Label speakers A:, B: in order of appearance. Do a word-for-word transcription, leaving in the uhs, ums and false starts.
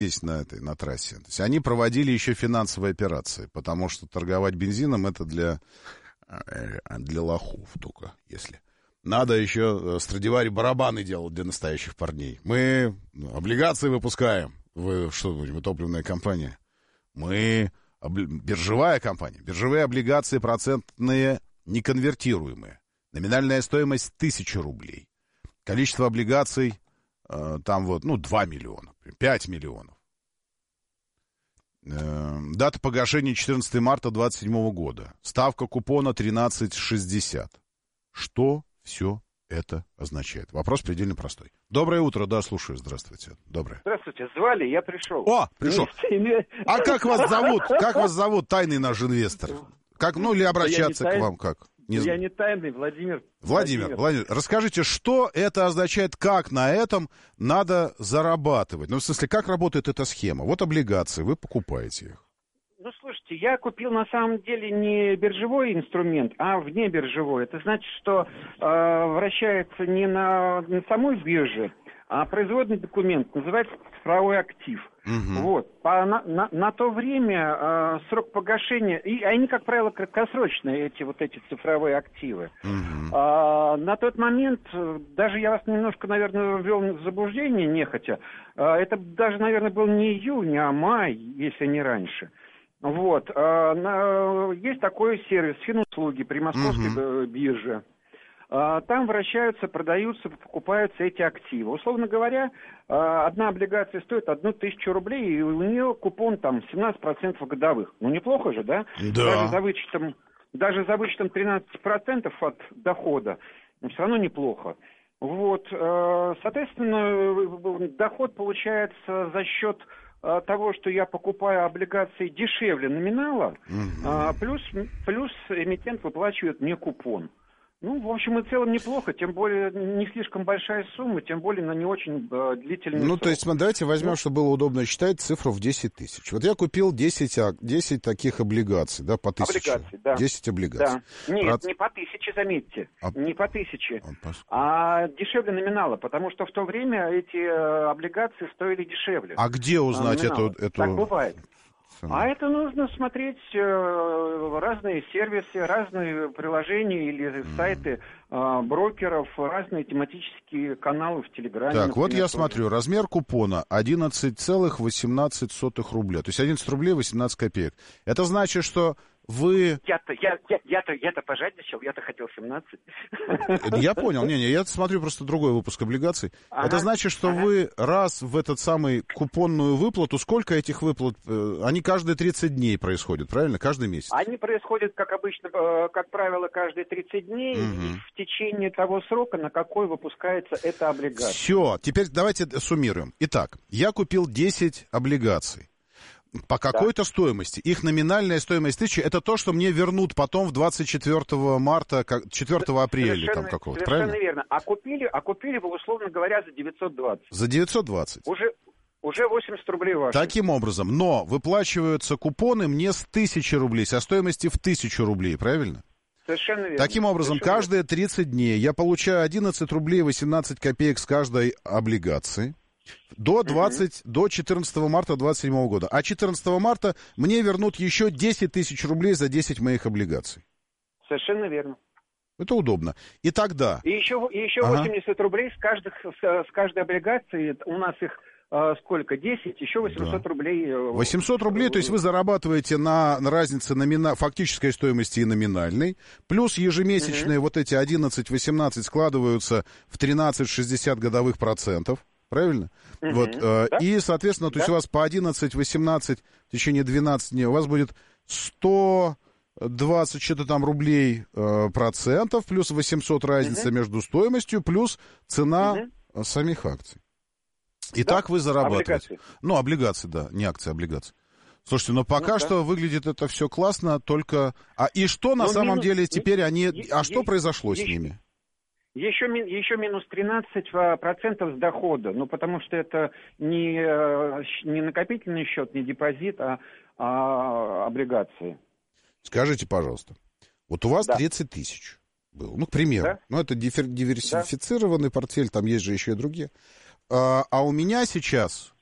A: есть на этой, на трассе. То есть они проводили еще финансовые операции, потому что торговать бензином это для, для лохов только, если. Надо еще Страдивари барабаны делать для настоящих парней. Мы облигации выпускаем. Вы что, вы топливная компания? Мы обли... биржевая компания. Биржевые облигации процентные неконвертируемые. Номинальная стоимость тысяча рублей. Количество облигаций э, там вот, ну, два миллиона, пять миллионов. Э, дата погашения четырнадцатого марта двадцать седьмого года. Ставка купона тринадцать шестьдесят. Что все это означает? Вопрос предельно простой. Доброе утро, да, слушаю, здравствуйте. Доброе.
B: Здравствуйте, звали, я пришел.
A: О, пришел. А как вас зовут? Как вас зовут, тайный наш инвестор? Как, ну, или обращаться к вам, как?
B: Не я не тайный, Владимир.
A: Владимир, Владимир, Владимир, расскажите, что это означает, как на этом надо зарабатывать? Ну, в смысле, как работает эта схема? Вот облигации, вы покупаете их.
B: Ну, слушайте, я купил на самом деле не биржевой инструмент, а внебиржевой. Это значит, что э, вращается не на, на самой бирже, а производный документ, называется цифровой актив. Угу. Вот. По, на, на, на то время э, срок погашения, и они, как правило, краткосрочные, эти вот эти цифровые активы. Угу. А, на тот момент, даже я вас немножко, наверное, ввел в заблуждение нехотя, а, это даже, наверное, был не июнь, а май, если не раньше. Вот. А, на, есть такой сервис «Финуслуги» при Московской uh-huh. бирже. А, там вращаются, продаются, покупаются эти активы. Условно говоря, а, одна облигация стоит одну тысячу рублей, и у нее купон там семнадцать процентов годовых. Ну, неплохо же, да?
A: Да.
B: Даже за вычетом, даже за вычетом тринадцать процентов от дохода, но все равно неплохо. Вот. А, соответственно, доход получается за счет того, что я покупаю облигации дешевле номинала, угу. а, плюс, плюс эмитент выплачивает мне купон. Ну, в общем и целом неплохо, тем более не слишком большая сумма, тем более на не очень э, длительный
A: Ну,
B: срок.
A: то есть, давайте возьмем, ну, чтобы было удобно считать, цифру в десять тысяч. Вот я купил десять, десять таких облигаций, да, по тысяче.
B: Облигаций, да.
A: десять облигаций.
B: Да. Нет,
A: Проц...
B: не по тысяче, заметьте, а... не по тысяче,
A: а,
B: а дешевле номинала, потому что в то время эти э, облигации стоили дешевле.
A: А где узнать эту, эту...
B: Так бывает. А это нужно смотреть э, разные сервисы, разные приложения или сайты э, брокеров, разные тематические каналы в Телеграме.
A: Так,
B: например,
A: вот я
B: тоже.
A: смотрю, размер купона одиннадцать целых восемнадцать сотых рубля, то есть одиннадцать рублей восемнадцать копеек. Это значит, что вы...
B: Я-то, я, я, я-то, я-то пожадничал, я-то хотел семнадцать.
A: Я понял, не-не, я смотрю просто другой выпуск облигаций.
B: Ага,
A: это значит, что ага. вы раз в этот самый купонную выплату, сколько этих выплат, они каждые тридцать дней происходят, правильно? Каждый месяц?
B: Они происходят, как обычно, как правило, каждые тридцать дней, угу. в течение того срока, на какой выпускается эта облигация.
A: Все, теперь давайте суммируем. Итак, я купил десять облигаций. По какой-то да. стоимости. Их номинальная стоимость тысячи, это то, что мне вернут потом в двадцать четвёртого марта, четвёртого апреля или там какого-то,
B: совершенно
A: правильно?
B: верно. А купили, а купили вы, условно говоря, за девятьсот двадцать.
A: За девятьсот двадцать?
B: Уже, уже восемьдесят рублей ваши.
A: Таким образом, но выплачиваются купоны мне с тысячи рублей, со стоимости в тысячу рублей, правильно?
B: Совершенно верно.
A: Таким образом,
B: Совершенно
A: каждые тридцать дней я получаю одиннадцать рублей восемнадцать копеек с каждой облигации. До, двадцать, mm-hmm. до четырнадцатого марта двадцать седьмого года. А четырнадцатого марта мне вернут еще десять тысяч рублей за десять моих облигаций.
B: Совершенно верно.
A: Это удобно. И тогда...
B: И еще, и еще
A: ага.
B: восемьдесят рублей с, каждых, с, с каждой облигации. У нас их э, сколько? десять, еще восемьсот да. рублей. Э,
A: восемьсот рублей, то есть вы зарабатываете на, на разнице номина, фактической стоимости и номинальной. Плюс ежемесячные mm-hmm. вот эти одиннадцать-восемнадцать складываются в тринадцать-шестьдесят годовых процентов. Правильно? Uh-huh. Вот, э, да? И, соответственно, то да? есть у вас по одиннадцать-восемнадцать в течение двенадцати дней у вас будет сто двадцать что-то там рублей э, процентов, плюс восемьсот разница uh-huh. между стоимостью, плюс цена uh-huh. самих акций. И да? так вы зарабатываете. Облигации. Ну, облигации, да, не акции, облигации. Слушайте, но пока ну, что да. выглядит это все классно, только... А и что на ну, самом минус... деле теперь они... Е- а что е- произошло е- с ними?
B: Еще, еще минус тринадцать процентов с дохода, ну, потому что это не, не накопительный счет, не депозит, а, а облигации.
A: Скажите, пожалуйста, вот у вас
B: да.
A: тридцать тысяч было, ну, к примеру, да? ну, это дифер, диверсифицированный да. портфель, там есть же еще и другие, а, а у меня сейчас